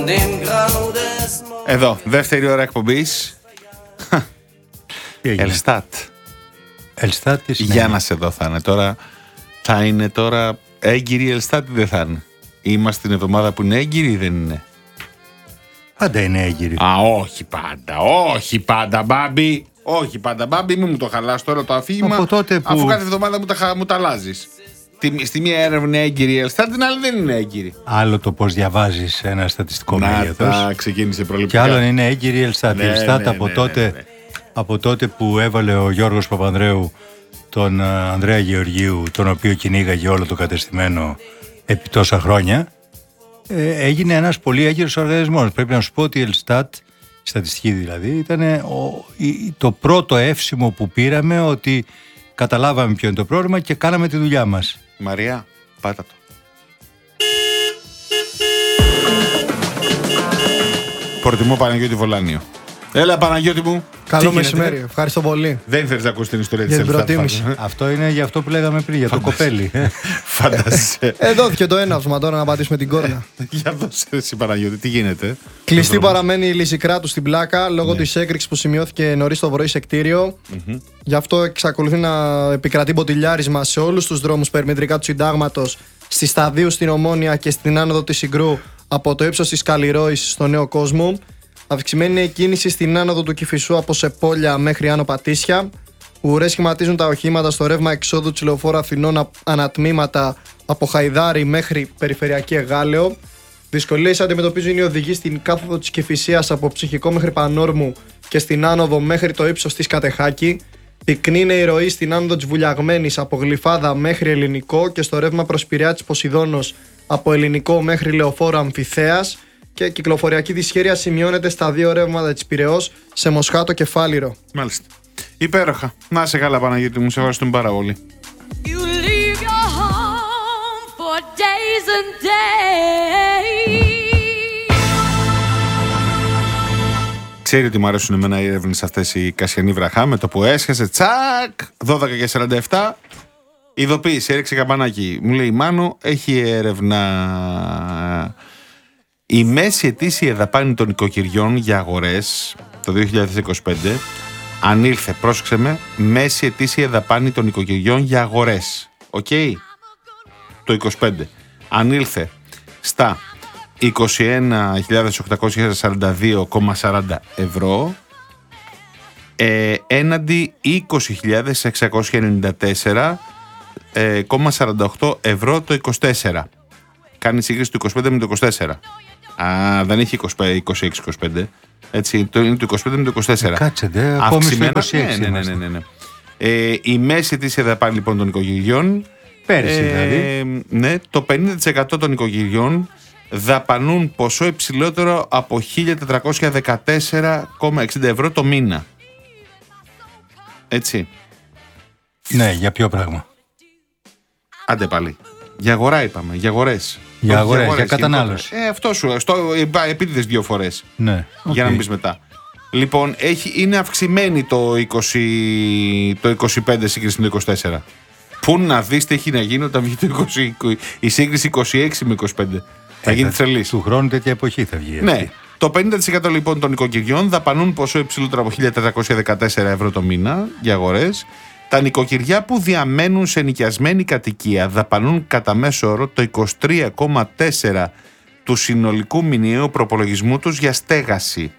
Εδώ, δεύτερη ώρα εκπομπής. Ελστάτ. Ελστάτ τι σημαίνει? Για να σε δω θα είναι τώρα. Θα είναι τώρα έγκυρη Ελστάτ ή δεν θα είναι? Είμαστε την εβδομάδα που είναι έγκυρη ή δεν είναι? Πάντα είναι έγκυρη. Α, όχι πάντα. Όχι πάντα, Μπάμπη. Όχι πάντα, Μπάμπη. Μην μου το χαλάς τώρα το αφήγημα. Από τότε που... Αφού κάθε εβδομάδα μου τα αλλάζεις. Στη μία έρευνα είναι έγκυρη η Ελστάτ, την άλλη δεν είναι έγκυρη. Άλλο το πώς διαβάζεις ένα στατιστικό μέγεθος. Να, ξεκίνησε προληπτικά. Και άλλο είναι έγκυρη η Ελστάτ. Η Ελστάτ από τότε που έβαλε ο Γιώργος Παπανδρέου τον Ανδρέα Γεωργίου, τον οποίο κυνήγαγε όλο το κατεστημένο επί τόσα χρόνια, έγινε ένας πολύ έγκυρος οργανισμός. Πρέπει να σου πω ότι η Ελστάτ, η στατιστική δηλαδή, ήταν το πρώτο εύσημο που πήραμε ότι καταλάβαμε ποιο είναι το πρόβλημα και κάναμε τη δουλειά μας. Μαρία, πάτα το. Προτιμώ Παναγιώτη Βολάνιο. Έλα Παναγιώτη μου. Καλό μεσημέρι, ευχαριστώ πολύ. Δεν θέλεις να ακούσεις την ιστορία της Ελστάτ? Αυτό είναι για αυτό που λέγαμε πριν, για το κοπέλι. Φαντάζεσαι. Δόθηκε το έναυσμα τώρα να πατήσουμε την κόρνα. Για δώσε εσύ Παναγιώτη, τι γίνεται? Κλειστή παραμένει η Λυσικράτου στην Πλάκα λόγω της έκρηξης που σημειώθηκε νωρίς το πρωί σε κτίριο. Γι' αυτό εξακολουθεί να επικρατεί μποτιλιάρισμα σε όλους τους δρόμους περιμετρικά του Συντάγματος, στη Σταδίου στην Ομόνια και στην άνοδο της Συγκρού από το ύψος της Καλλιρόης στο Νέο Κόσμο. Αυξημένη είναι η κίνηση στην άνοδο του Κηφισού από Σεπόλια μέχρι Άνω Πατήσια. Ουρές σχηματίζουν τα οχήματα στο ρεύμα εξόδου της Λεωφόρου Αθηνών ανατμήματα από Χαϊδάρι μέχρι Περιφερειακή Εγάλεο. Δυσκολίες αντιμετωπίζουν οι οδηγοί στην κάθοδο της Κηφισίας από Ψυχικό μέχρι Πανόρμου και στην άνοδο μέχρι το ύψος της Κατεχάκη. Πυκνή είναι η ροή στην άνοδο της Βουλιαγμένης από Γλυφάδα μέχρι Ελληνικό και στο ρεύμα προς Πειραιά της Ποσειδώνος από Ελληνικό μέχρι Λεωφόρο Αμφιθέας. Και κυκλοφοριακή δυσχέρεια σημειώνεται στα δύο ρεύματα της Πειραιώς σε Μοσχάτο και Φάληρο. Μάλιστα. Υπέροχα. Να σε καλά Παναγιώτη μου, σε ευχαριστούμε πάρα πολύ. Ξέρει ότι μου αρέσουν εμένα οι έρευνες αυτές, η Κασιανή Βραχά, με το που έσχασε τσακ 12:47. Ειδοποίηση, έριξε καμπανάκι. Μου λέει Μάνο, έχει έρευνα. Η μέση ετήσια δαπάνη των οικοκυριών για αγορές το 2025 ανήλθε, πρόσεξε με, μέση ετήσια δαπάνη των οικοκυριών για αγορές, το 25 ανήλθε στα 21.842,40 ευρώ έναντι 20.694,48 ευρώ το 24. Κάνει σύγκριση του 25 με το 24. Α, δεν έχει 26-25. Έτσι, είναι το 25 με το 24. Κάτσετε, ακόμη στο 26. Ναι. Η μέση της δαπάνη λοιπόν των οικογενειών, πέρυσι δηλαδή, ναι, το 50% των οικογενειών δαπανούν ποσό υψηλότερο από 1.414,60 ευρώ το μήνα. Έτσι. Ναι, για ποιο πράγμα? Άντε πάλι. Για αγορά είπαμε, για αγορές. Για αγορές, για κατανάλωση. Αυτό σου, επίτηδες 2 φορές. Ναι, για να μην πεις μετά. Λοιπόν, είναι αυξημένη το 25 σύγκριση με το 24. Πού να δεις τι έχει να γίνει όταν βγει η σύγκριση 26 με 25. Θα γίνει τρελής. Του χρόνου τέτοια εποχή θα βγει. Ναι. Το 50% λοιπόν των οικοκυριών δαπανούν ποσό υψηλότερο από 1.414 ευρώ το μήνα για αγορές. Τα νοικοκυριά που διαμένουν σε νοικιασμένη κατοικία δαπανούν κατά μέσο όρο το 23,4% του συνολικού μηνιαίου προπολογισμού τους για στέγαση.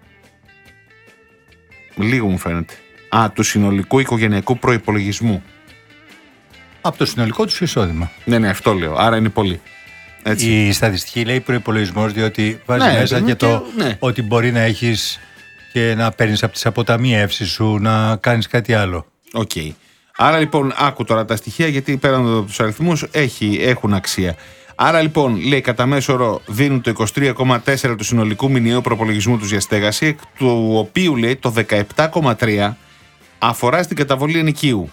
Λίγο μου φαίνεται. Του συνολικού οικογενειακού προϋπολογισμού. Από το συνολικό τους εισόδημα. Ναι, αυτό λέω. Άρα είναι πολύ. Έτσι. Η στατιστική λέει προϋπολογισμός, διότι βάζει μέσα και το ότι μπορεί να έχεις και να παίρνεις από τις αποταμιεύσεις σου, να κάνεις κάτι άλλο. Οκ. Άρα λοιπόν, άκου τώρα τα στοιχεία, γιατί πέραν από τους αριθμούς έχουν αξία. Άρα λοιπόν, λέει, κατά μέσο όρο δίνουν το 23,4% του συνολικού μηνιαίου προπολογισμού τους για στέγαση, εκ του οποίου λέει το 17,3% αφορά στην καταβολή ενοικίου.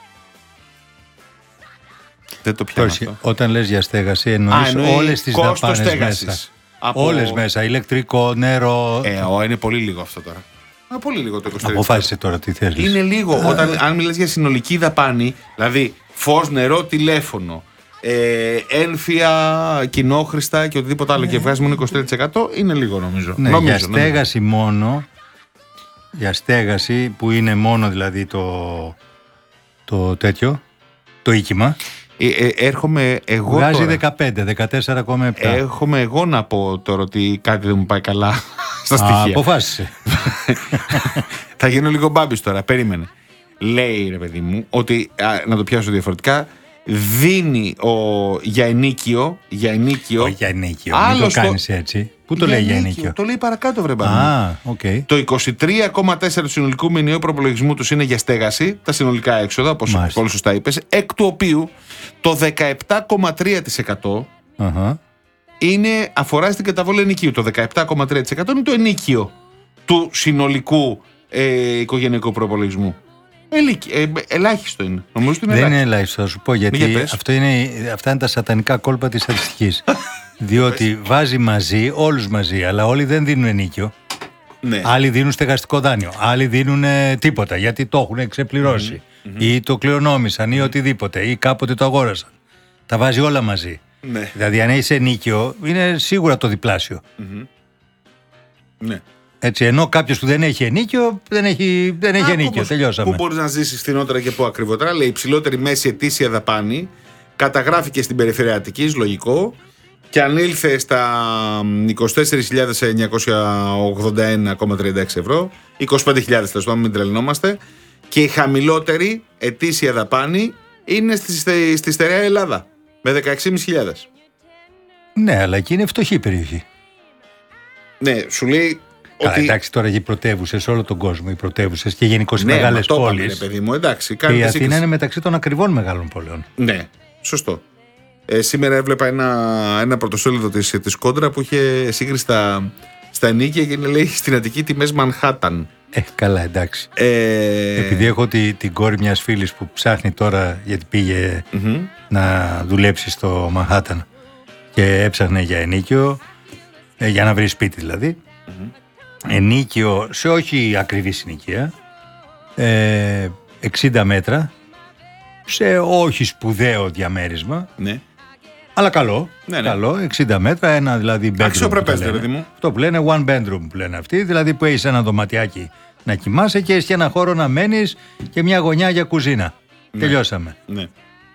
Δεν το πιάνω αυτό. Όταν λες για στέγαση εννοείς όλες τις δαπάνες μέσα. Όλες μέσα, ηλεκτρικό, νερό. Είναι πολύ λίγο αυτό τώρα. Πολύ λίγο το 23%. Αποφάσισε τώρα τι θέλεις. Είναι λίγο. Αν μιλάς για συνολική δαπάνη, δηλαδή φως, νερό, τηλέφωνο, ένφια, κοινόχρηστα και οτιδήποτε άλλο και βγάζει μόνο 23% είναι λίγο νομίζω. Ναι, νομίζω για στέγαση μόνο, για στέγαση που είναι μόνο δηλαδή το τέτοιο, το οίκημα, έρχομαι εγώ βγάζει τώρα, 14,7. έρχομαι εγώ να πω τώρα ότι κάτι δεν μου πάει καλά στα στοιχεία. Αποφάσισε. Θα γίνω λίγο μπάμπης τώρα, περίμενε. Λέει ρε παιδί μου ότι, να το πιάσω διαφορετικά, δίνει για ενίκιο. Όχι για ενίκιο, μην το κάνεις έτσι. Πού το λέει για ενίκιο? Το λέει παρακάτω βρε μπάμπη. Okay. Το 23,4% του συνολικού μηνιαίου προπολογισμού τους είναι για στέγαση, τα συνολικά έξοδα, όπως πολύ σωστά είπες, εκ του οποίου το 17,3% αφορά στην καταβολή ενοικίου. Το 17,3% είναι το ενίκιο του συνολικού οικογενειακού προπολογισμού. Ελάχιστο είναι. Νομίζω ότι είναι δεν ελάχιστο. Είναι ελάχιστο, θα σου πω γιατί αυτά είναι τα σατανικά κόλπα της στατιστικής. Διότι βάζει μαζί, όλους μαζί, αλλά όλοι δεν δίνουν ενίκιο. Ναι. Άλλοι δίνουν στεγαστικό δάνειο, άλλοι δίνουν τίποτα γιατί το έχουν ξεπληρώσει ή το κληρονόμησαν ή οτιδήποτε ή κάποτε το αγόρασαν. Τα βάζει όλα μαζί. Ναι. Δηλαδή αν είσαι ενίκιο είναι σίγουρα το διπλάσιο. Ναι. Έτσι, ενώ κάποιος που δεν έχει ενίκιο δεν έχει ενίκιο. Τελειώσαμε. Πού μπορείς να ζήσεις φθηνότερα και πού ακριβότερα. Λέει υψηλότερη μέση ετήσια δαπάνη καταγράφηκε στην περιφερειατική, λογικό, και ανήλθε στα 24.981,36 ευρώ, 25.000 τέλος πάντων, μην τρελνόμαστε, και η χαμηλότερη ετήσια δαπάνη είναι στη στερεά Ελλάδα με 16.500. Ναι, αλλά εκεί είναι φτωχή περιοχή. Ναι, σου λέει. Καλά, εντάξει, τώρα για οι πρωτεύουσες, όλο τον κόσμο, οι πρωτεύουσες και γενικώς οι μεγάλες πόλεις. Παιδί μου, εντάξει, και η Αθήνα είναι μεταξύ των ακριβών μεγάλων πόλεων. Ναι, σωστό. Σήμερα έβλεπα ένα πρωτοσέλιδο της Κόντρα που είχε σύγκριση στα ενίκια και λέει στην Αττική τιμές Μανχάταν. Καλά, εντάξει. Επειδή έχω την κόρη μιας φίλης που ψάχνει τώρα, γιατί πήγε να δουλέψει στο Μανχάταν και έψαχνε για ενίκιο, για να βρει σπίτι δηλαδή. Ενίκιο σε όχι ακριβή συνοικία, 60 μέτρα, σε όχι σπουδαίο διαμέρισμα. Ναι. Αλλά καλό, ναι. Καλό, 60 μέτρα, ένα δηλαδή bedroom. Αξιοπρεπές, παιδί μου. Αυτό που λένε one bedroom που λένε αυτοί, δηλαδή που έχεις ένα δωματιάκι να κοιμάσαι και έχεις και ένα χώρο να μένεις και μια γωνιά για κουζίνα. Ναι. Τελειώσαμε. Ναι.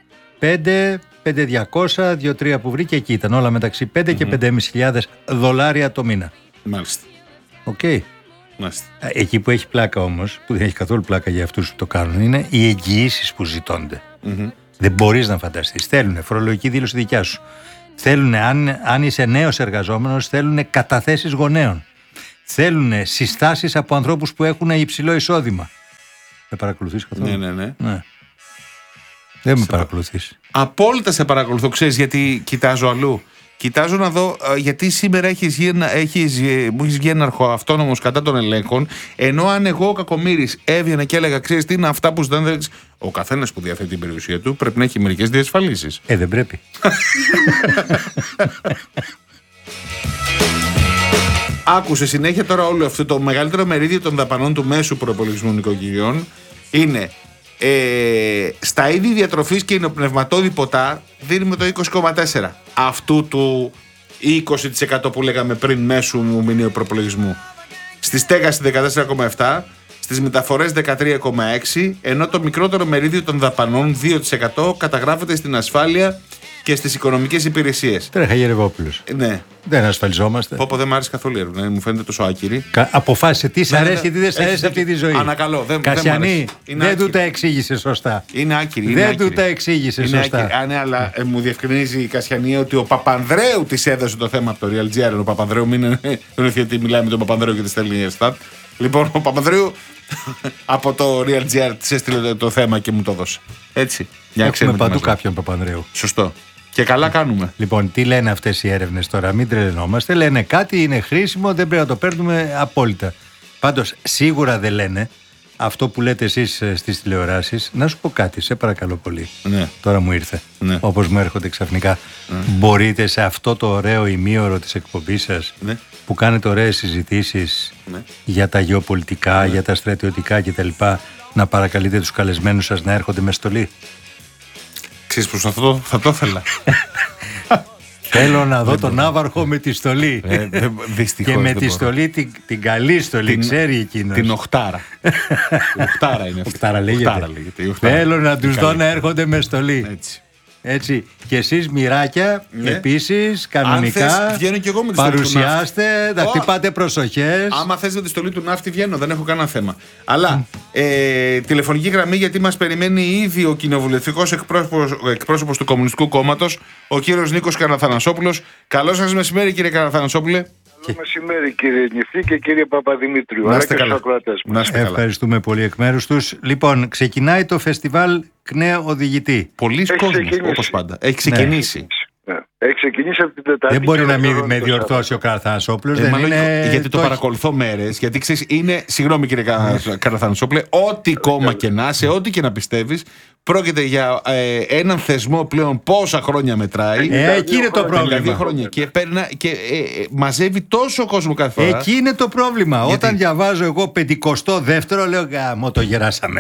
5.200, 2-3 που βρήκε, εκεί ήταν όλα μεταξύ 5 και 5.500 δολάρια το μήνα. Μάλιστα. Οκ. Εκεί που έχει πλάκα όμως, που δεν έχει καθόλου πλάκα για αυτούς που το κάνουν, είναι οι εγγυήσεις που ζητώνται. Δεν μπορείς να φανταστείς. Θέλουν φορολογική δήλωση δικιά σου. Θέλουν, αν είσαι νέος εργαζόμενος, θέλουν καταθέσεις γονέων. Θέλουν συστάσεις από ανθρώπους που έχουν υψηλό εισόδημα. Με παρακολουθείς καθόλου? Ναι. Δεν με παρακολουθείς. Απόλυτα σε παρακολουθώ. Ξέρεις γιατί κοιτάζω αλλού? Κοιτάζω να δω γιατί σήμερα μου έχεις βγει ένα αρχοαυτόνομος κατά των ελέγχων, ενώ αν εγώ ο Κακομοίρης έβγαινα και έλεγα, ξέρεις τι είναι αυτά που ζητάνε, ο καθένας που διαθέτει την περιουσία του πρέπει να έχει μερικές διασφαλίσεις. Δεν πρέπει. Άκουσε συνέχεια τώρα όλο αυτό. Το μεγαλύτερο μερίδιο των δαπανών του μέσου προϋπολογισμού νοικοκυριών είναι στα είδη διατροφής και υνοπνευματώδη ποτά δίνουμε το 20,4%. Αυτού του 20% που λέγαμε πριν μέσου μηνιαίου προπολογισμού. Στη στέγαση 14,7%, στις μεταφορές 13,6%, ενώ το μικρότερο μερίδιο των δαπανών 2% καταγράφεται στην ασφάλεια και στις οικονομικές υπηρεσίες. Τρέχα Γερεβόπουλος. Ναι. Δεν ασφαλιζόμαστε. Πω, δεν μ' άρεσε καθόλου η έρευνα, μου φαίνεται τόσο άκυρη. Αποφάσισε τι σ' αρέσει και τι δεν σ' αρέσει αυτή τη ζωή. Ανακαλώ, Κασιανή, δεν του τα εξήγησε σωστά. Είναι άκυρη. Δεν του τα εξήγησε σωστά. Ναι, αλλά μου διευκρινίζει η Κασιανή ότι ο Παπανδρέου της έδωσε το θέμα από το Real GR. Ο Παπανδρέου, μην εννοηθεί ότι μιλάει με τον Παπανδρέου και τη στέλνει η Ελστάτ. Λοιπόν, ο Παπανδρέου από το Real GR της έστειλε το θέμα και μου το έδωσε. Έτσι. Έχουμε παντού κάποιον Παπανδρέου. Σωστό. Και καλά κάνουμε. Λοιπόν, τι λένε αυτές οι έρευνες τώρα, μην τρελαινόμαστε. Λένε κάτι είναι χρήσιμο, δεν πρέπει να το παίρνουμε απόλυτα. Πάντως, σίγουρα δεν λένε αυτό που λέτε εσείς στις τηλεοράσεις. Να σου πω κάτι, σε παρακαλώ πολύ. Ναι. Τώρα μου ήρθε. Ναι. Όπως μου έρχονται ξαφνικά. Μπορείτε σε αυτό το ωραίο ημίωρο της εκπομπής σας, που κάνετε ωραίες συζητήσεις για τα γεωπολιτικά, για τα στρατιωτικά κτλ., να παρακαλείτε τους καλεσμένους σας να έρχονται με στολή? Ξέρεις πως αυτό θα το ήθελα. Θέλω να δω τον Ναύαρχο με τη στολή. Δυστυχώς Και με δεν τη μπορώ. στολή την καλή στολή, ξέρει εκείνος. Την οχτάρα. Η οχτάρα είναι αυτή. Οχτάρα λέγεται. Η οχτάρα. Θέλω να τους Καλή. δω να έρχονται με στολή. Έτσι. Έτσι. Και εσείς μοιράκια, Ναι. επίσης, Αν κανονικά, θες, βγαίνω κι εγώ με τη στολή του παρουσιάστε, να Ω. χτυπάτε προσοχές. Άμα θες με τη στολή του ναύτη βγαίνω, δεν έχω κανένα θέμα. Αλλά τηλεφωνική γραμμή, γιατί μας περιμένει ήδη ο κοινοβουλευτικός εκπρόσωπος του Κομμουνιστικού Κόμματος, ο κύριος Νίκος Καραθανασόπουλος. Καλό σας μεσημέρι, κύριε Καραθανασόπουλε. Καλό μεσημέρι, κύριε Νηφή και κύριε Παπαδημήτριου. Να Αλλά είστε και στους καλά. ακροατές μας. Να είστε καλά. Ευχαριστούμε πολύ εκ μέρους τους. Λοιπόν, ξεκινάει το φεστιβάλ ΚΝΕ Οδηγητή. Πολλοί Έχει κόσμος, ξεκινήσει. όπως πάντα. Έχει ξεκινήσει. Ναι. Έχει ξεκινήσει από την Τετάρτη. Δεν μπορεί και να ολοκληρώνεται μην με το διορθώσει ο Καραθανασόπουλος. Δεν Μάλλον είναι... γιατί το παρακολουθώ μέρες. Γιατί ξέρεις, είναι, συγγνώμη κύριε Καραθανασόπουλε, ό,τι κόμμα και να είσαι, ό,τι και να πιστεύεις, πρόκειται για έναν θεσμό πλέον πόσα χρόνια μετράει. Εκεί είναι το 52 πρόβλημα. χρόνια. Και μαζεύει τόσο κόσμο κάθε φορά. Εκεί είναι το πρόβλημα. Γιατί? Όταν διαβάζω εγώ 52ο, λέω γάμο, το γεράσαμε.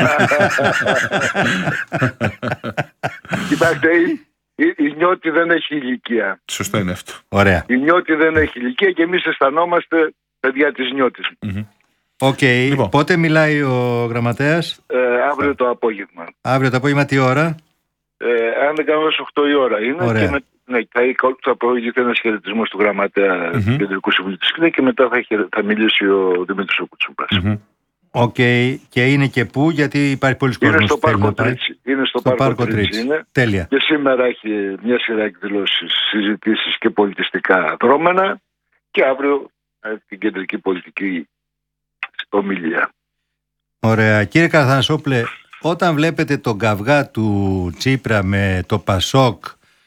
Κοιτάξτε, η νιώτη δεν έχει ηλικία. Σωστό είναι αυτό. Ωραία. Η νιώτη δεν έχει ηλικία και εμείς αισθανόμαστε παιδιά της νιώτης. Οκ. Λοιπόν. Πότε μιλάει ο γραμματέας? Αύριο το απόγευμα. Αύριο το απόγευμα τι ώρα? Αν δεν κάνω 8 η ώρα είναι. Ωραία. Και ναι, θα προηγηθεί ένας χαιρετισμός του γραμματέα του Κεντρικού Συμβουλίου της ΚΝΕ και μετά θα μιλήσει ο Δημήτρης ο Κουτσούπας. Οκ. Και είναι και πού, γιατί υπάρχει πολλοί Είναι κόσμος στο που θέλει Πάρκο να πάει. Τρίτσι. Είναι στο Στο Πάρκο Πάρκο Τρίτσι. Τρίτσι. Είναι. Τέλεια. Και σήμερα έχει μια σειρά εκδηλώσεις, συζητήσεις και πολιτιστικά δρόμενα και αύριο την κεντρική πολιτική ομιλία. Ωραία. Κύριε Καραθανασόπουλε, όταν βλέπετε τον καυγά του Τσίπρα με το Πασόκ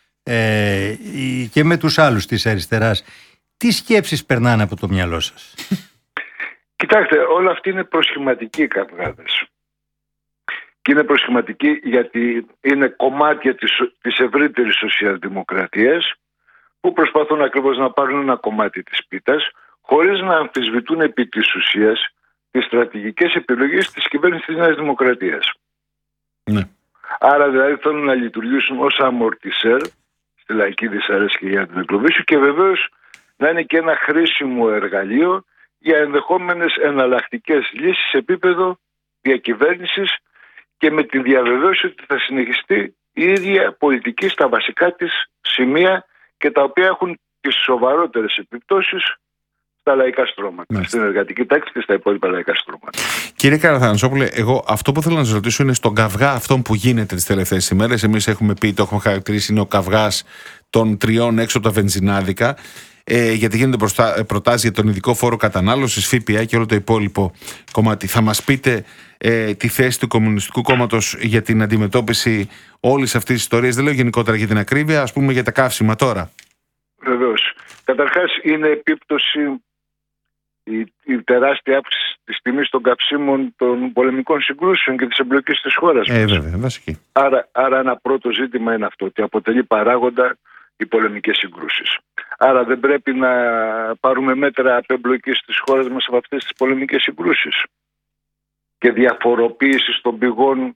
και με τους άλλους της αριστεράς, τι σκέψεις περνάνε από το μυαλό σας? Κοιτάξτε, όλα αυτά είναι προσχηματικοί καυγάδες. Και είναι προσχηματικοί γιατί είναι κομμάτια της ευρύτερης σοσιαλδημοκρατίας που προσπαθούν ακριβώς να πάρουν ένα κομμάτι της πίτας χωρίς να αμφισβητούν επί της ουσίας τις στρατηγικές επιλογές της κυβέρνησης της Νέας Δημοκρατίας. Ναι. Άρα δηλαδή θέλουν να λειτουργήσουν ως αμορτισέρ στη λαϊκή δυσαρέσκεια για την εκλογή σου και βεβαίως να είναι και ένα χρήσιμο εργαλείο για ενδεχόμενες εναλλακτικές λύσεις σε επίπεδο διακυβέρνησης και με τη διαβεβαίωση ότι θα συνεχιστεί η ίδια πολιτική στα βασικά της σημεία και τα οποία έχουν τις σοβαρότερες επιπτώσεις στα λαϊκά στρώματα, Μάλιστα. στην εργατική τάξη και στα υπόλοιπα λαϊκά στρώματα. Κύριε Καραθανασόπουλε, εγώ αυτό που θέλω να σας ρωτήσω είναι στον καυγά αυτόν που γίνεται τις τελευταίες ημέρες. Εμείς έχουμε πει, το έχουμε χαρακτηρίσει, είναι ο καυγάς των τριών έξω από τα βενζινάδικα. Γιατί γίνονται προτάσεις για τον ειδικό φόρο κατανάλωσης, ΦΠΑ και όλο το υπόλοιπο κομμάτι. Θα μας πείτε τη θέση του Κομμουνιστικού Κόμματος για την αντιμετώπιση όλης αυτής της ιστορίας? Δεν λέω γενικότερα για την ακρίβεια, ας πούμε για τα καύσιμα τώρα. Βεβαίως. Καταρχάς είναι επίπτωση η τεράστια αύξηση της τιμής των καυσίμων των πολεμικών συγκρούσεων και της εμπλοκής της χώρας μας. Βέβαια, βασική. Άρα ένα πρώτο ζήτημα είναι αυτό, ότι αποτελεί παράγοντα οι πολεμικές συγκρούσεις. Άρα δεν πρέπει να πάρουμε μέτρα απεμπλοκής της χώρας μας από αυτές τις πολεμικές συγκρούσεις και διαφοροποίησης των πηγών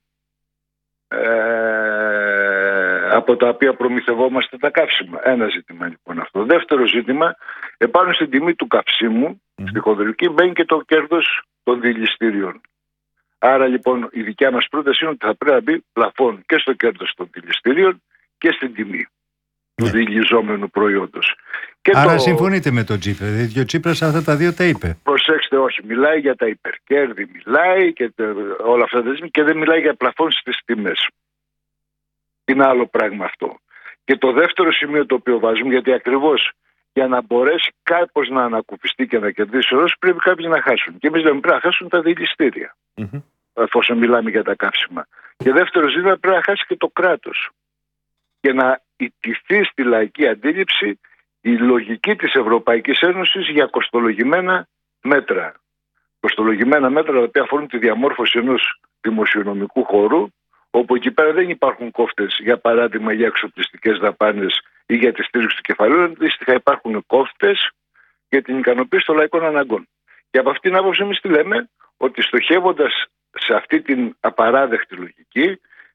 από τα οποία προμηθευόμαστε τα καύσιμα. Ένα ζήτημα λοιπόν αυτό. Δεύτερο ζήτημα, επάνω στην τιμή του καυσίμου, στη χονδρική, μπαίνει και το κέρδος των δηληστήριων. Άρα λοιπόν η δικιά μας πρόταση είναι ότι θα πρέπει να μπει πλαφόν και στο κέρδος των δηληστήριων και στην τιμή του δηλιζόμενου προϊόντος. Και άρα συμφωνείτε με τον Τσίπρα, διότι ο Τσίπρας αυτά τα δύο τα είπε. Προσέξτε, όχι, μιλάει για τα υπερκέρδη, μιλάει και όλα αυτά τα ζήτημα και δεν μιλάει για πλαφόν στις τιμές. Είναι άλλο πράγμα αυτό. Και το δεύτερο σημείο το οποίο βάζουμε, γιατί ακριβώς για να μπορέσει κάπως να ανακουφιστεί και να κερδίσει ο Ρώσος, πρέπει κάποιοι να χάσουν. Και εμείς λέμε πρέπει να χάσουν τα δηληστήρια, εφόσον μιλάμε για τα καύσιμα. Και δεύτερο ζήτημα, πρέπει να χάσει και το κράτος. Και να ιτηθεί στη λαϊκή αντίληψη η λογική της Ευρωπαϊκής Ένωσης για κοστολογημένα μέτρα. Κοστολογημένα μέτρα τα οποία αφορούν τη διαμόρφωση ενός δημοσιονομικού χώρου, όπου εκεί πέρα δεν υπάρχουν κόφτες, για παράδειγμα για εξοπλιστικές δαπάνες ή για τη στήριξη του κεφαλαίου, αντίστοιχα υπάρχουν κόφτες για την ικανοποίηση των λαϊκών αναγκών. Και από αυτήν την άποψη εμείς τι λέμε, ότι στοχεύοντας σε αυτή την απαράδεκτη λογική,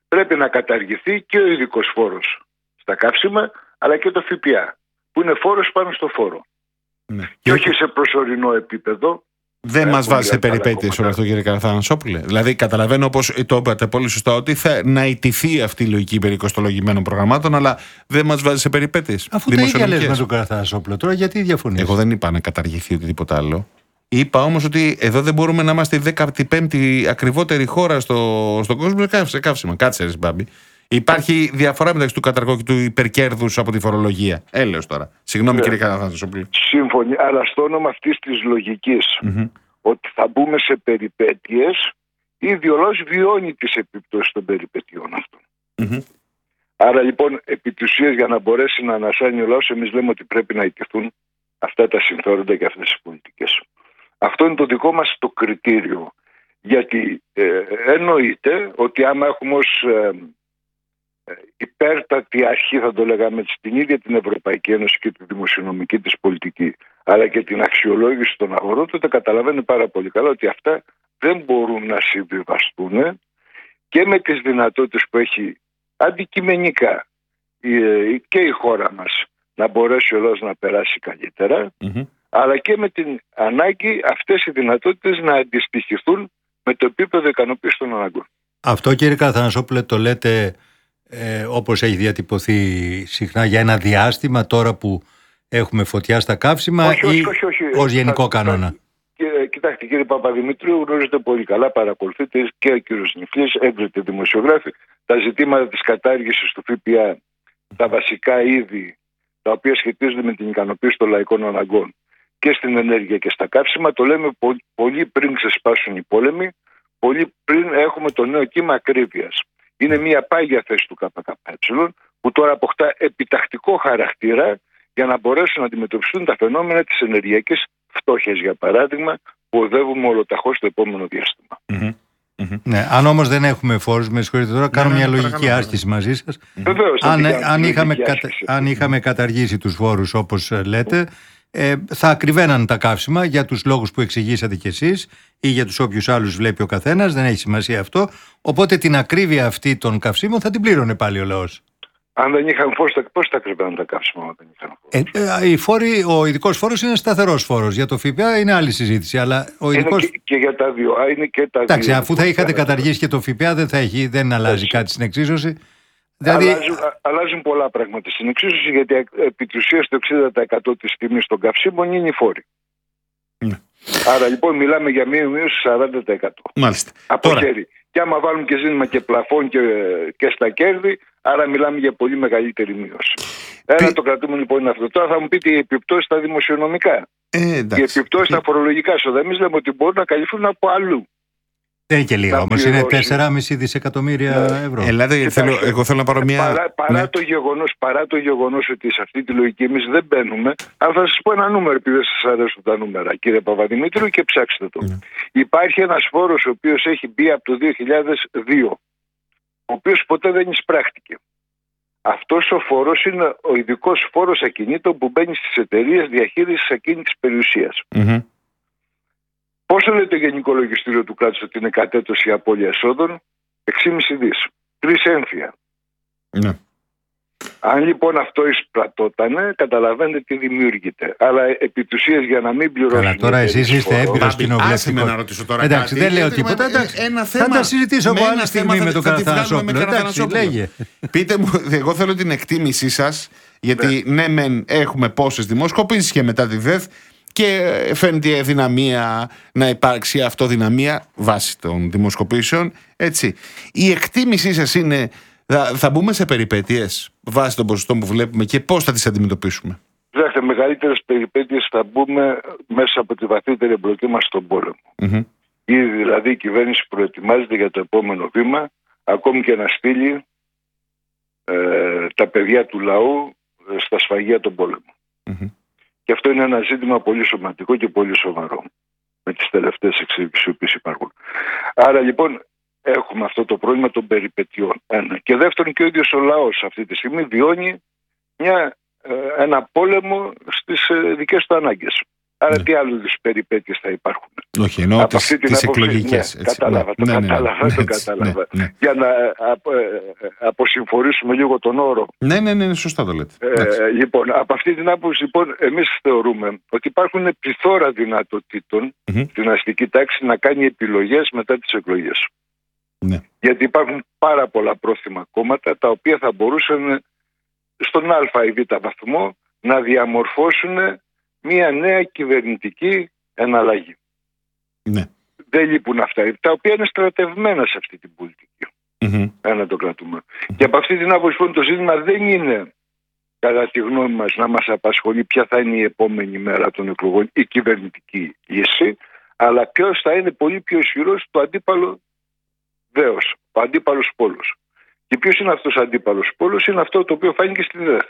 πρέπει να καταργηθεί και ο ειδικός φόρος στα καύσιμα, αλλά και το ΦΠΑ, που είναι φόρος πάνω στο φόρο. Ναι. Και όχι σε προσωρινό επίπεδο. Δεν μας βάζει σε περιπέτειες όλο αυτό, κύριε Καραθανασόπουλε. Δηλαδή, καταλαβαίνω, όπως το είπατε πολύ σωστά, ότι θα να ιτηθεί αυτή η λογική περί κοστολογημένων προγραμμάτων, αλλά δεν μας βάζει σε περιπέτειες. Αφού τα ίδια λες με τον Καραθανασόπουλο, τώρα γιατί διαφωνείς? Εγώ δεν είπα να καταργηθεί οτιδήποτε άλλο. Είπα όμως ότι εδώ δεν μπορούμε να είμαστε η 15η ακριβότερη χώρα στον κόσμο σε καύσιμα. Κάτσε, ρε Μπάμπη. Υπάρχει διαφορά μεταξύ του καταργού και του υπερκέρδους από τη φορολογία. Έλεος τώρα. Συγγνώμη, κύριε Καραθανασόπουλε. Σύμφωνοι, αλλά στο όνομα αυτής της λογικής, ότι θα μπούμε σε περιπέτειες, ήδη ο λαός βιώνει τις επιπτώσεις των περιπέτειών αυτών. Άρα λοιπόν, επί της ουσίας, για να μπορέσει να ανασάνει ο λαός, εμείς λέμε ότι πρέπει να ιτηθούν αυτά τα συμφέροντα και αυτές οι πολιτικές. Αυτό είναι το δικό μας το κριτήριο. Γιατί εννοείται ότι άμα έχουμε ως υπέρτατη αρχή, θα το λέγαμε, στην ίδια την Ευρωπαϊκή Ένωση και τη δημοσιονομική της πολιτική, αλλά και την αξιολόγηση των αγορών, τότε καταλαβαίνει πάρα πολύ καλά ότι αυτά δεν μπορούν να συμβιβαστούν και με τις δυνατότητες που έχει αντικειμενικά και η χώρα μας να μπορέσει ο λαός να περάσει καλύτερα, αλλά και με την ανάγκη αυτές οι δυνατότητες να αντιστοιχηθούν με το επίπεδο ικανοποίησης των αναγκών. Αυτό, κύριε Καραθανασόπουλε, το λέτε όπως έχει διατυπωθεί συχνά για ένα διάστημα, τώρα που έχουμε φωτιά στα καύσιμα, όχι, ως γενικό κανόνα? Κοιτάξτε, κύριε Παπαδημητρίου, γνωρίζετε πολύ καλά, παρακολουθείτε και ο κύριος Νιφλής, έγκριτε δημοσιογράφοι, τα ζητήματα της κατάργησης του ΦΠΑ, τα βασικά είδη τα οποία σχετίζονται με την ικανοποίηση των λαϊκών αναγκών και στην ενέργεια και στα καύσιμα, το λέμε πολύ πριν ξεσπάσουν οι πόλεμοι, πολύ πριν έχουμε το νέο κύμα ακρίβειας. Είναι μια πάγια θέση του ΚΚΕ που τώρα αποκτά επιτακτικό χαρακτήρα για να μπορέσουν να αντιμετωπιστούν τα φαινόμενα της ενεργειακής φτώχειας, για παράδειγμα, που οδεύουμε ολοταχώς στο επόμενο διάστημα. Ναι, αν όμως δεν έχουμε φόρους, με συγχωρείτε τώρα, κάνω μια λογική άσκηση μαζί σας. Βεβαίως, αν είχαμε καταργήσει τους φόρους όπως λέτε, θα ακριβέναν τα καύσιμα για τους λόγους που εξηγήσατε κι εσείς ή για τους όποιους άλλους βλέπει ο καθένας, δεν έχει σημασία αυτό. Οπότε την ακρίβεια αυτή των καυσίμων θα την πλήρωνε πάλι ο λαός. Αν δεν είχαν φόρους, πώς θα ακριβέναν τα καύσιμα όταν είχαν φόρους? Ο ειδικός φόρος είναι σταθερός φόρος. Για το ΦΠΑ είναι άλλη συζήτηση. Αλλά ο ειδικός... και για τα δύο. Είναι και τα εντάξει, δύο. Αφού θα είχατε καταργήσει και το ΦΠΑ, δεν αλλάζει κάτι στην εξίσωση. Δηλαδή... Αλλάζουν πολλά πράγματα στην εξίσωση, γιατί επί της ουσίας το 60% της τιμής των καυσίμων είναι οι φόροι. Άρα λοιπόν μιλάμε για μία μείωση 40%. Μάλιστα. Από τώρα... χέρι. Και άμα βάλουμε και ζήτημα και πλαφών και στα κέρδη, άρα μιλάμε για πολύ μεγαλύτερη μείωση. Το κρατούμε λοιπόν είναι αυτό. Τώρα θα μου πείτε οι επιπτώσεις στα δημοσιονομικά. Οι επιπτώσεις στα φορολογικά έσοδα. Εμείς λέμε ότι μπορούν να καλυφθούν από αλλού. Δεν είναι και λίγα όμως, είναι 4,5 δισεκατομμύρια ευρώ. Εγώ θέλω να πάρω μια... Παρά το γεγονός ότι σε αυτή τη λογική εμείς δεν μπαίνουμε, αλλά θα σας πω ένα νούμερο, επειδή δεν σας αρέσουν τα νούμερα, κύριε Παπαδημήτρου, και ψάξτε το. Υπάρχει ένας φόρος ο οποίος έχει μπει από το 2002, ο οποίος ποτέ δεν εισπράχτηκε. Αυτός ο φόρος είναι ο ειδικός φόρος ακινήτων που μπαίνει στις εταιρείες διαχείρισης ακίνητης περιουσίας. Πόσο λέει το Γενικό Λογιστήριο του κράτους ότι είναι κατέτος η απώλεια εσόδων? 6,5 δις. 3 έμφυα. Ναι. Αν λοιπόν αυτό εισπρατώτανε, καταλαβαίνετε τι δημιουργείται. Αλλά επί της ουσίας για να μην πληρώσουν. Αλλά τώρα εσείς είστε έμπειρος κοινοβουλευτικός. να ρωτήσω τώρα. Εντάξει, δεν λέω τίποτα. Θα τα συζητήσω από άλλη στιγμή με τον Καραθανασόπουλο. Εντάξει, λέγε. Πείτε μου, εγώ θέλω την εκτίμησή σας. Γιατί ναι, μεν έχουμε πόσες δημοσκοπήσεις και μετά τη ΔΕΘ. Και φαίνεται δυναμία να υπάρξει αυτοδυναμία βάσει των δημοσκοπήσεων. Έτσι. Η εκτίμησή σας είναι, θα μπούμε σε περιπέτειες βάσει των ποσοστών που βλέπουμε και πώς θα τις αντιμετωπίσουμε? Κοιτάξτε, μεγαλύτερες περιπέτειες θα μπούμε μέσα από τη βαθύτερη εμπλοκή μας στον πόλεμο. Ήδη δηλαδή η κυβέρνηση προετοιμάζεται για το επόμενο βήμα, ακόμη και να στείλει τα παιδιά του λαού στα σφαγεία των πόλεμων. Και αυτό είναι ένα ζήτημα πολύ σωματικό και πολύ σοβαρό με τις τελευταίες εξελίξεις που υπάρχουν. Άρα λοιπόν έχουμε αυτό το πρόβλημα των περιπετειών. Και δεύτερον, και ο ίδιος ο λαός αυτή τη στιγμή βιώνει ένα πόλεμο στις δικές του ανάγκες. Άρα τι άλλου είδους περιπέτειες θα υπάρχουν? Όχι, εννοώ τις εκλογικές. Ναι, κατάλαβα. Για να αποσυμφορήσουμε λίγο τον όρο. Ναι, σωστά το λέτε. Λοιπόν, από αυτή την άποψη, λοιπόν, εμείς θεωρούμε ότι υπάρχουν πληθώρα δυνατοτήτων στην αστική τάξη να κάνει επιλογές μετά τις εκλογές. Ναι. Γιατί υπάρχουν πάρα πολλά πρόθυμα κόμματα τα οποία θα μπορούσαν στον α ή β βαθμό να διαμορφώσουν μια νέα κυβερνητική εναλλαγή. Ναι. Δεν λείπουν αυτά, τα οποία είναι στρατευμένα σε αυτή την πολιτική. Να το κρατούμε. Και από αυτή την άποψη, λοιπόν, το ζήτημα δεν είναι, κατά τη γνώμη μας, να μας απασχολεί ποια θα είναι η επόμενη μέρα των εκλογών, η κυβερνητική λύση, αλλά ποιος θα είναι πολύ πιο ισχυρός το αντίπαλο δέος, ο αντίπαλος πόλος. Και ποιος είναι αυτός ο αντίπαλος πόλος? Είναι αυτό το οποίο φάνηκε στη ΔΕΘ.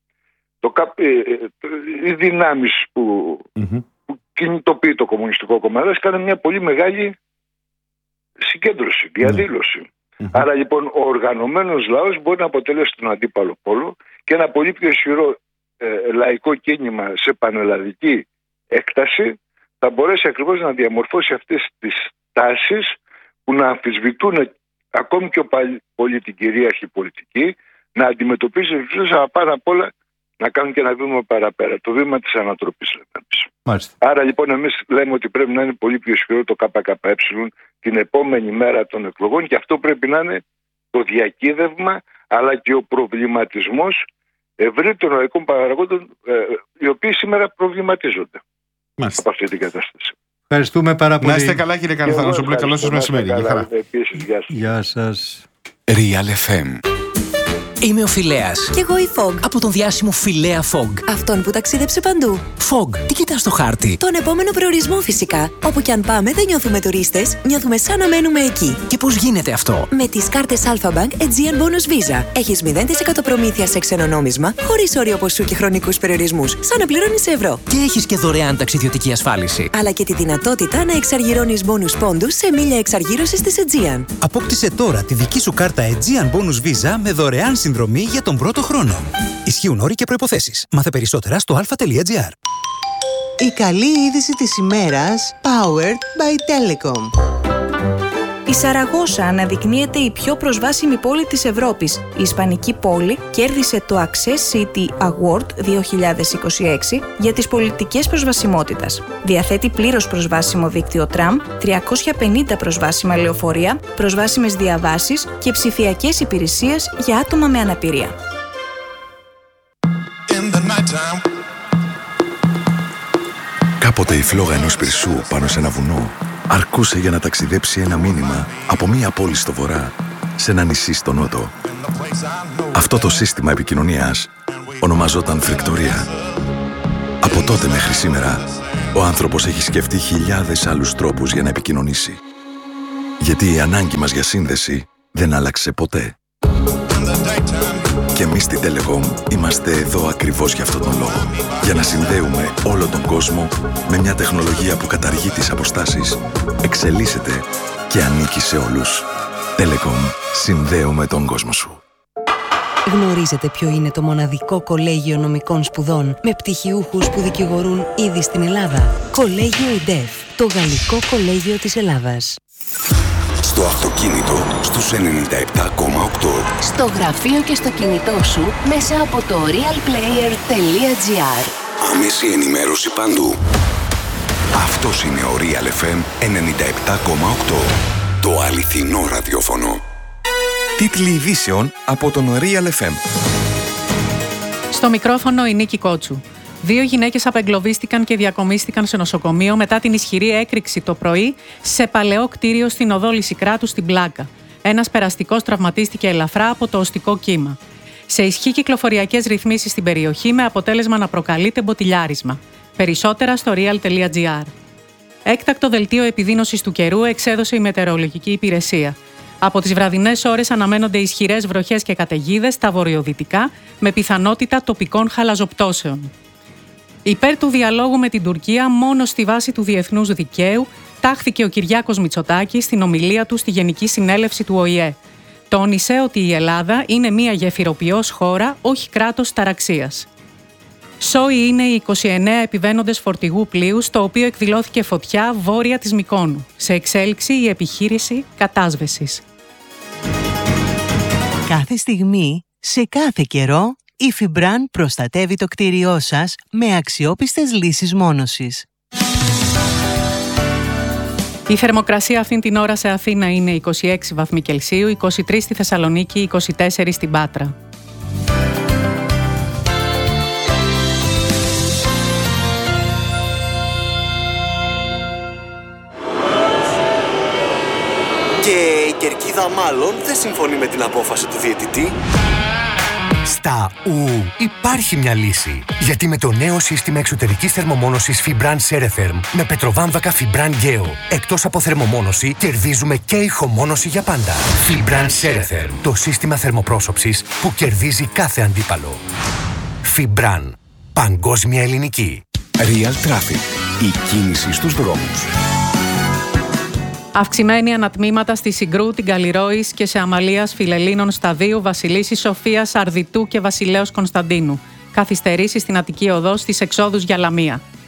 Οι δυνάμεις που κινητοποιεί το Κομμουνιστικό Κόμμα έκανε μια πολύ μεγάλη συγκέντρωση, διαδήλωση. Άρα λοιπόν ο οργανωμένος λαός μπορεί να αποτελέσει τον αντίπαλο πόλο και ένα πολύ πιο ισχυρό λαϊκό κίνημα σε πανελλαδική έκταση θα μπορέσει ακριβώς να διαμορφώσει αυτές τις τάσεις που να αμφισβητούν ακόμη πιο πολύ την κυρίαρχη πολιτική, να αντιμετωπίσει αλλά πάνω απ' όλα να κάνουν και ένα βήμα παραπέρα. Το βήμα της ανατροπής, λέμε εμείς. Άρα λοιπόν εμείς λέμε ότι πρέπει να είναι πολύ πιο ισχυρό το ΚΚΕ την επόμενη μέρα των εκλογών και αυτό πρέπει να είναι το διακύδευμα αλλά και ο προβληματισμός ευρύτερων λαϊκών παραγόντων οι οποίοι σήμερα προβληματίζονται από αυτή την κατάσταση. Ευχαριστούμε πάρα πολύ. Να είστε καλά, κύριε Καραθανασόπουλε. Καλό σας μεσημέρι. Γεια σας. Real FM. Είμαι ο Φιλέας. Κι εγώ η Fog. Από τον διάσημο Φιλέα Fog. Αυτόν που ταξίδεψε παντού. Fog, τι κοιτάς στο χάρτη? Τον επόμενο προορισμό φυσικά. Όπου κι αν πάμε δεν νιώθουμε τουρίστες, νιώθουμε σαν να μένουμε εκεί. Και πώς γίνεται αυτό? Με τις κάρτες Alpha Bank Aegean Bonus Visa. Έχεις 0% προμήθεια σε ξενονόμισμα, χωρίς όριο ποσού και χρονικούς περιορισμούς, σαν να πληρώνεις ευρώ. Και έχεις και δωρεάν ταξιδιωτική ασφάλιση. Αλλά και τη δυνατότητα να εξαργυρώνεις bonus πόντους σε μίλια εξαργύρωσης της Aegean. Απόκτησε τώρα τη δική σου κάρτα Aegean Bonus Visa με δωρεάν συνδρομή για τον πρώτο χρόνο. Ισχύουν όροι και προϋποθέσεις. Μάθε περισσότερα στο alpha.gr. Η καλή είδηση της ημέρας, powered by Telecom. Η Σαραγώσα αναδεικνύεται η πιο προσβάσιμη πόλη της Ευρώπης. Η ισπανική πόλη κέρδισε το Access City Award 2026 για τις πολιτικές προσβασιμότητας. Διαθέτει πλήρως προσβάσιμο δίκτυο τραμ, 350 προσβάσιμα λεωφορεία, προσβάσιμες διαβάσεις και ψηφιακές υπηρεσίες για άτομα με αναπηρία. Κάποτε η φλόγα ενός πυρσού πάνω σε ένα βουνό αρκούσε για να ταξιδέψει ένα μήνυμα από μία πόλη στο βορρά σε ένα νησί στο νότο. Αυτό το σύστημα επικοινωνίας ονομαζόταν φρικτορία. Από τότε μέχρι σήμερα, ο άνθρωπος έχει σκεφτεί χιλιάδες άλλους τρόπους για να επικοινωνήσει. Γιατί η ανάγκη μας για σύνδεση δεν άλλαξε ποτέ. Και εμείς στην Telecom είμαστε εδώ ακριβώς για αυτόν τον λόγο. Για να συνδέουμε όλο τον κόσμο με μια τεχνολογία που καταργεί τις αποστάσεις, εξελίσσεται και ανήκει σε όλους. Telecom. Συνδέουμε τον κόσμο σου. Γνωρίζετε ποιο είναι το μοναδικό κολέγιο νομικών σπουδών με πτυχιούχους που δικηγορούν ήδη στην Ελλάδα? Κολέγιο ΙΝΤΕΦ, το Γαλλικό Κολέγιο της Ελλάδας. Στο αυτοκίνητο στους 97,8. Στο γραφείο και στο κινητό σου μέσα από το realplayer.gr. Άμεση ενημέρωση παντού. Αυτός είναι ο Real FM 97,8. Το αληθινό ραδιόφωνο. Τίτλοι ειδήσεων από τον Real FM. Στο μικρόφωνο η Νίκη Κότσου. 2 γυναίκες απεγκλωβίστηκαν και διακομίστηκαν σε νοσοκομείο μετά την ισχυρή έκρηξη το πρωί σε παλαιό κτίριο στην οδό Λυσικράτου στην Πλάκα. Ένας περαστικός τραυματίστηκε ελαφρά από το οστικό κύμα. Σε ισχύ κυκλοφοριακές ρυθμίσεις στην περιοχή με αποτέλεσμα να προκαλείται μποτιλιάρισμα. Περισσότερα στο real.gr. Έκτακτο δελτίο επιδείνωσης του καιρού εξέδωσε η Μετεωρολογική Υπηρεσία. Από τις βραδινές ώρες αναμένονται ισχυρές βροχές και καταιγίδες στα βορειοδυτικά με πιθανότητα τοπικών χαλαζοπτώσεων. Υπέρ του διαλόγου με την Τουρκία μόνο στη βάση του διεθνούς δικαίου τάχθηκε ο Κυριάκος Μητσοτάκης στην ομιλία του στη Γενική Συνέλευση του ΟΗΕ. Τόνισε ότι η Ελλάδα είναι μια γεφυροποιός χώρα, όχι κράτος ταραξίας. Σόι είναι οι 29 επιβαίνοντες φορτηγού πλοίου, στο οποίο εκδηλώθηκε φωτιά βόρεια της Μυκόνου. Σε εξέλιξη η επιχείρηση κατάσβεσης. Κάθε στιγμή, σε κάθε καιρό, η Fibran προστατεύει το κτίριό σας με αξιόπιστες λύσεις μόνωσης. Η θερμοκρασία αυτήν την ώρα σε Αθήνα είναι 26 βαθμοί Κελσίου, 23 στη Θεσσαλονίκη, 24 στην Πάτρα. Και η κερκίδα μάλλον δεν συμφωνεί με την απόφαση του διαιτητή. Στα υπάρχει μια λύση. Γιατί με το νέο σύστημα εξωτερικής θερμομόνωσης Fibran Ceretherm με πετροβάμβακα Fibran Geo, εκτός από θερμομόνωση, κερδίζουμε και ηχομόνωση για πάντα. Fibran Ceretherm, το σύστημα θερμοπρόσωψης που κερδίζει κάθε αντίπαλο. Fibran, παγκόσμια ελληνική. Real Traffic, η κίνηση στους δρόμους. Αυξημένη ανατμήματα στη Συγκρού, την Καλλιρόης και σε Αμαλίας Φιλελλήνων Σταδίου, Βασιλίσσης Σοφίας, Αρδιτού και Βασιλέως Κωνσταντίνου. Καθυστερήσεις στην Αττική Οδό στις εξόδους για Λαμία.